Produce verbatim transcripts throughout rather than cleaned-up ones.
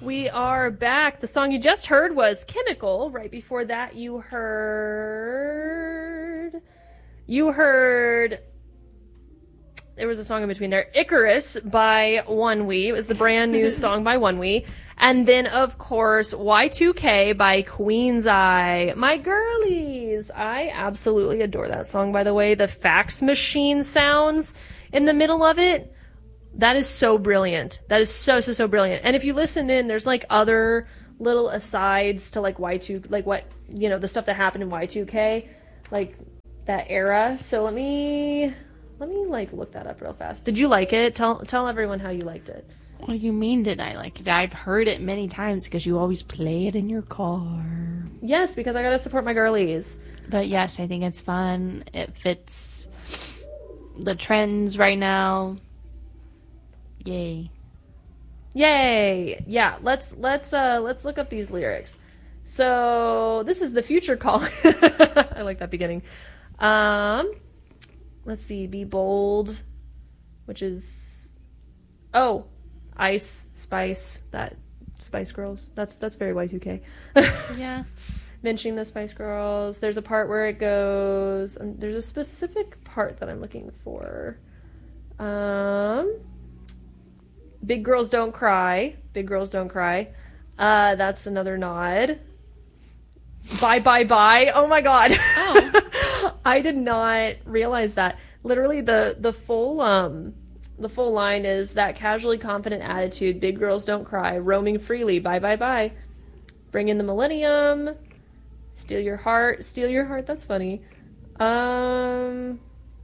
We are back. The song you just heard was Chemical. Right before that, you heard... You heard... There was a song in between there. Icarus by OneWe. It was the brand new song by OneWe. And then, of course, Y two K by Queen's Eye. My girlies. I absolutely adore that song, by the way. The fax machine sounds in the middle of it. That is so brilliant. That is so, so, so brilliant. And if you listen in, there's like other little asides to like Y two, like what, you know, the stuff that happened in Y two K, like that era. So let me, let me like look that up real fast. Did you like it? Tell, tell everyone how you liked it. What do you mean did I like it? I've heard it many times because you always play it in your car. Yes, because I gotta support my girlies. But yes, I think it's fun. It fits the trends right now. Yay. Yay. Yeah, let's let's uh let's look up these lyrics. So this is the future call. I like that beginning. Um let's see, be bold, which is oh, Ice, Spice, that Spice Girls. That's that's very Y two K. Yeah. Mentioning the Spice Girls. There's a part where it goes. Um, there's a specific part that I'm looking for. Um, Big Girls Don't Cry. Big Girls Don't Cry. Uh, that's another nod. Bye, bye, bye. Oh my god. Oh. I did not realize that. Literally, the the full um. The full line is that casually confident attitude, big girls don't cry, roaming freely, bye bye bye. Bring in the millennium, steal your heart, steal your heart, that's funny. Um,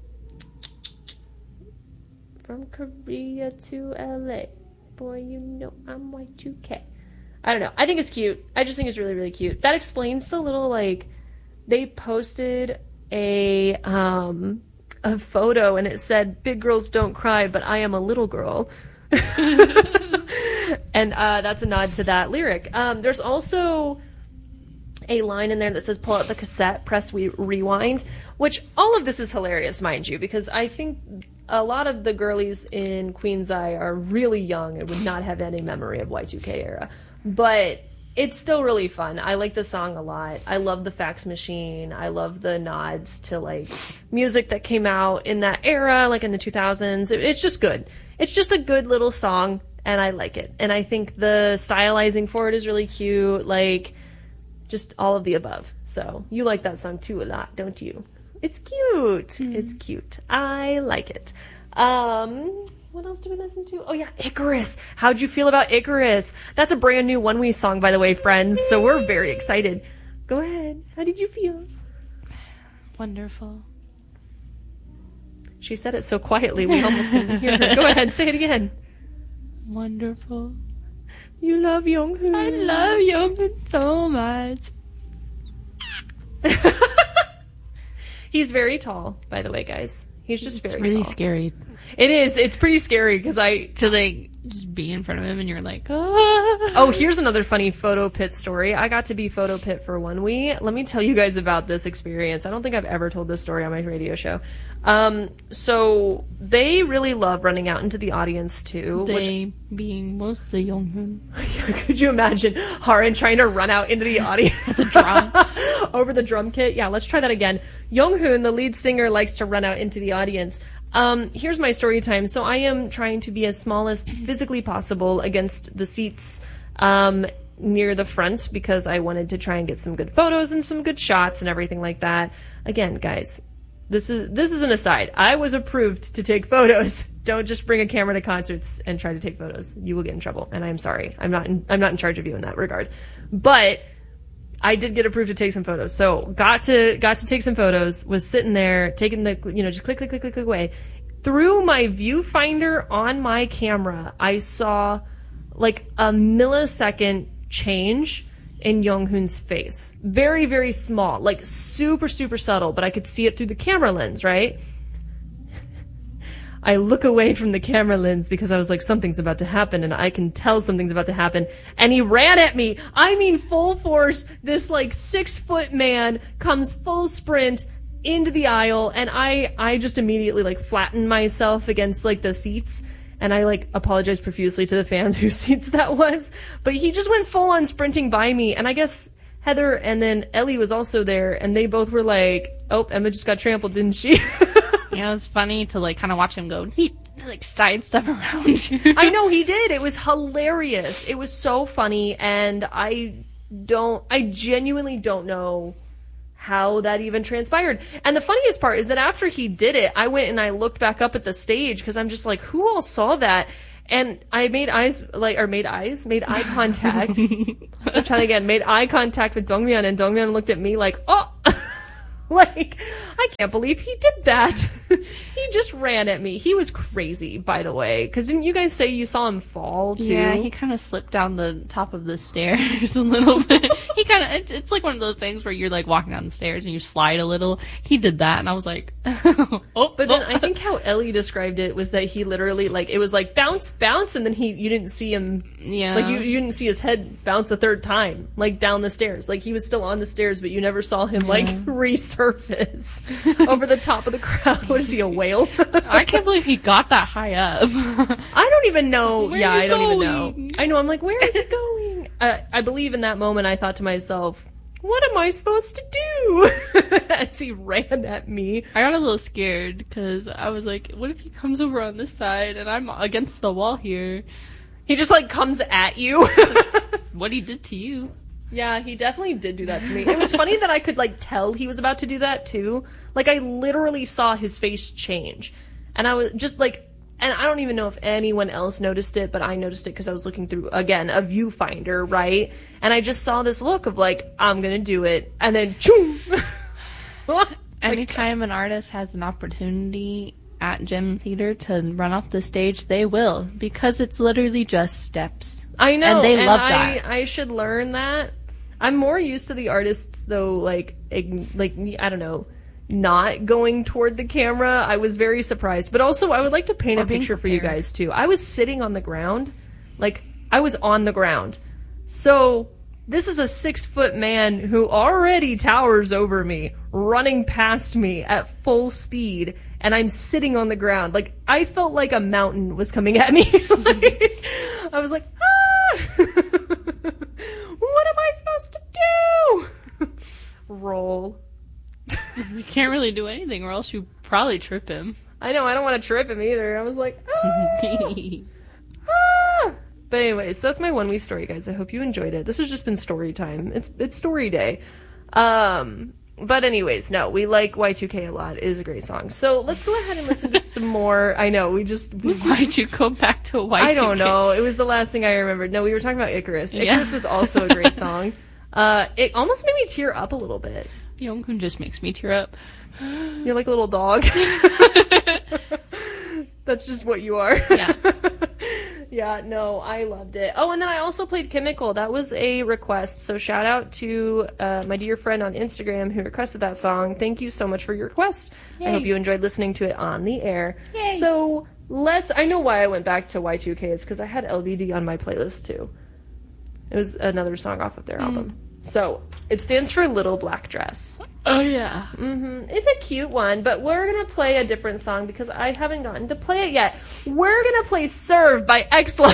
from Korea to L A, boy, you know I'm Y two K. I don't know, I think it's cute. I just think it's really, really cute. That explains the little, like, they posted a, um... a photo and it said big girls don't cry but I am a little girl. And uh that's a nod to that lyric. Um there's also a line in there that says pull out the cassette, press we rewind, which all of this is hilarious, mind you, because I think a lot of the girlies in Queen's Eye are really young and would not have any memory of Y two K era, but it's still really fun. I like the song a lot. I love the fax machine. I love the nods to, like, music that came out in that era, like in the two thousands. It, it's just good. It's just a good little song, and I like it. And I think the stylizing for it is really cute. Like, just all of the above. So, you like that song, too, a lot, don't you? It's cute. Mm. It's cute. I like it. Um... What else do we listen to? Oh, yeah, Icarus. How'd you feel about Icarus? That's a brand new OneWe song, by the way, friends. So we're very excited. Go ahead. How did you feel? Wonderful. She said it so quietly, we almost couldn't hear her. Go ahead, say it again. Wonderful. You love Younghoon. I love Younghoon so much. He's very tall, by the way, guys. He's just it's very really tall. Scary. It is. It's pretty scary because I... To, like, just be in front of him and you're like, ah. Oh, here's another funny photo pit story. I got to be photo pit for OneWe. Let me tell you guys about this experience. I don't think I've ever told this story on my radio show. Um, so they really love running out into the audience, too. They which... being mostly Younghoon. Could you imagine Harin trying to run out into the audience? The drum. Over the drum kit? Yeah, let's try that again. Younghoon, the lead singer, likes to run out into the audience. Um, here's my story time. So I am trying to be as small as physically possible against the seats um, near the front because I wanted to try and get some good photos and some good shots and everything like that. Again, guys, this is this is an aside. I was approved to take photos. Don't just bring a camera to concerts and try to take photos. You will get in trouble, and I'm sorry. I'm not in, I'm not in charge of you in that regard. But I did get approved to take some photos. So got to got to take some photos, was sitting there taking the, you know, just click, click, click, click, click away. Through my viewfinder on my camera, I saw like a millisecond change in Younghoon's face. Very, very small, like super, super subtle, but I could see it through the camera lens, right? I look away from the camera lens because I was like, something's about to happen, and I can tell something's about to happen. And he ran at me. I mean, full force. This like six foot man comes full sprint into the aisle, and I, I just immediately like flattened myself against like the seats. And I like apologized profusely to the fans whose seats that was. But he just went full on sprinting by me. And I guess Heather and then Ellie was also there. And they both were like, oh, Emma just got trampled, didn't she? Yeah, it was funny to like kind of watch him go, he like sidestep around you. I know he did. It was hilarious. It was so funny. And I don't, I genuinely don't know how that even transpired. And the funniest part is that after he did it, I went and I looked back up at the stage because I'm just like, who all saw that? And I made eyes, like, or made eyes, made eye contact. I'm trying again, made eye contact with Dongmyeon, and Dongmyeon looked at me like, oh, like, I can't believe he did that. He just ran at me. He was crazy, by the way. Because didn't you guys say you saw him fall, too? Yeah, he kind of slipped down the top of the stairs a little bit. He kind of, it, it's like one of those things where you're like walking down the stairs and you slide a little. He did that, and I was like, oh. But then I think how Ellie described it was that he literally, like, it was like bounce, bounce, and then he, you didn't see him, yeah. like, you, you didn't see his head bounce a third time, like, down the stairs. Like, he was still on the stairs, but you never saw him, yeah. like, resurface over the top of the crowd. What is he, a whale? I can't believe he got that high up. I don't even know. Where yeah, I don't going? even know. I know, I'm like, where is it going? uh, I believe in that moment I thought to myself, what am I supposed to do? As he ran at me. I got a little scared because I was like, what if he comes over on this side and I'm against the wall here? He just like comes at you. What he did to you. Yeah, he definitely did do that to me. It was funny that I could like tell he was about to do that too. Like I literally saw his face change. And I was just like, and I don't even know if anyone else noticed it, but I noticed it because I was looking through, again, a viewfinder, right? And I just saw this look of like, I'm gonna do it. And then, choom! Anytime an artist has an opportunity at Gem Theater to run off the stage, they will. Because it's literally just steps. I know. And they and love I, that. I should learn that. I'm more used to the artists, though, like, like I don't know, not going toward the camera. I was very surprised. But also, I would like to paint or a picture prepared. for you guys, too. I was sitting on the ground. Like, I was on the ground. So, this is a six-foot man who already towers over me, running past me at full speed, and I'm sitting on the ground. Like, I felt like a mountain was coming at me. Like, I was like, ah! What am I supposed to do? Roll. You can't really do anything or else you probably trip him. I know, I don't want to trip him either. I was like, ah! Ah! But anyways, that's my one week story, guys. I hope you enjoyed it. This has just been story time. It's it's story day. Um, but anyways, no, we like Y two K a lot. It is a great song. So let's go ahead and listen to some more. I know, we just... We, Why'd you go back to Y two K? I don't know. It was the last thing I remembered. No, we were talking about Icarus. Icarus yeah. was also a great song. Uh, it almost made me tear up a little bit. Yeongkun just makes me tear up. You're like a little dog. That's just what you are. Yeah. Yeah, no, I loved it. Oh, and then I also played Chemical. That was a request. So shout out to uh, my dear friend on Instagram who requested that song. Thank you so much for your request. Yay. I hope you enjoyed listening to it on the air. Yay. So let's, I know why I went back to Y two K. It's because I had L B D on my playlist too. It was another song off of their mm. album. So it stands for Little Black Dress. Oh, yeah. Mm-hmm. It's a cute one, but we're going to play a different song because I haven't gotten to play it yet. We're going to play Serve by X-Love.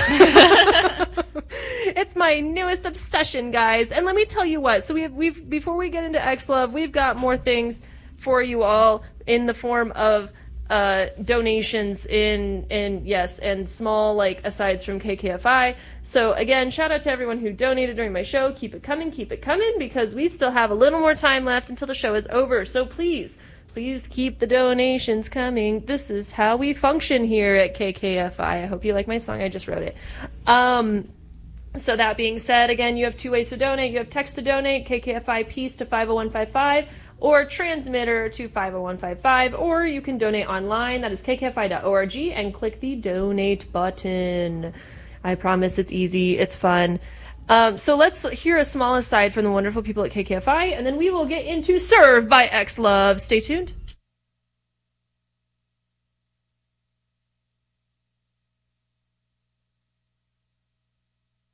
It's my newest obsession, guys. And let me tell you what. So we've, we've before we get into X-Love, we've got more things for you all in the form of uh, donations in, in, yes, and small, like, asides from K K F I. So, again, shout out to everyone who donated during my show. Keep it coming, keep it coming, because we still have a little more time left until the show is over. So, please, please keep the donations coming. This is how we function here at K K F I. I hope you like my song. I just wrote it. Um... So that being said, again, you have two ways to donate. You have text to donate, K K F I Peace to five oh one five five, or transmitter to five oh one five five, or you can donate online. That is k k f i dot org, and click the donate button. I promise it's easy, it's fun. Um, so let's hear a small aside from the wonderful people at K K F I, and then we will get into Serve by X-Love. Stay tuned.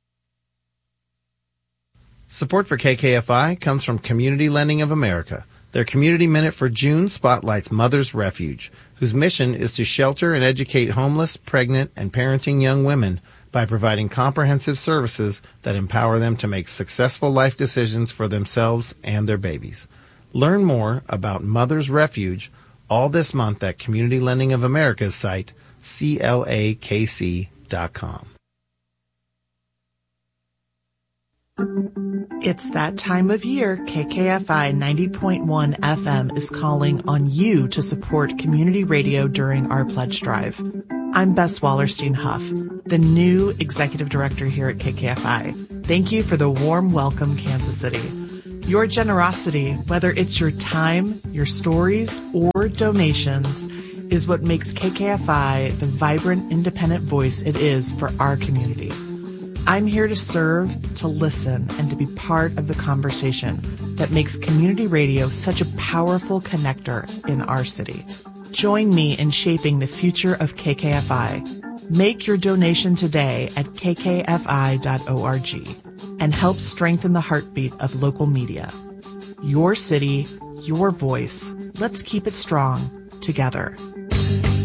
Support for K K F I comes from Community Lending of America, Their Community Minute for June spotlights Mother's Refuge, whose mission is to shelter and educate homeless, pregnant, and parenting young women by providing comprehensive services that empower them to make successful life decisions for themselves and their babies. Learn more about Mother's Refuge all this month at Community Lending of America's site, C L A K C dot com. It's that time of year. K K F I ninety point one F M is calling on you to support community radio during our pledge drive. I'm Bess Wallerstein Huff, the new executive director here at K K F I. Thank you for the warm welcome, Kansas City. Your generosity, whether it's your time, your stories, or donations, is what makes K K F I the vibrant, independent voice it is for our community. I'm here to serve, to listen, and to be part of the conversation that makes community radio such a powerful connector in our city. Join me in shaping the future of K K F I. Make your donation today at k k f i dot org and help strengthen the heartbeat of local media. Your city, your voice. Let's keep it strong together.